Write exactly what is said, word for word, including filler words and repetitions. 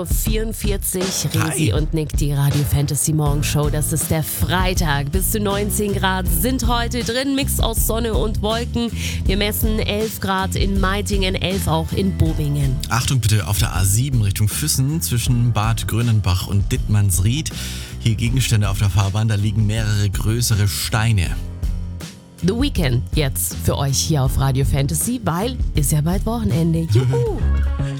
vierundvierzig, Resi Hi. und Nick, die Radio Fantasy Morgenshow. Das ist der Freitag. Bis zu neunzehn Grad sind heute drin. Mix aus Sonne und Wolken. Wir messen elf Grad in Meitingen, elf auch in Bobingen. Achtung bitte auf der A sieben Richtung Füssen zwischen Bad Grönenbach und Dittmannsried. Hier Gegenstände auf der Fahrbahn, da liegen mehrere größere Steine. The Weekend jetzt für euch hier auf Radio Fantasy, weil ist ja bald Wochenende. Juhu!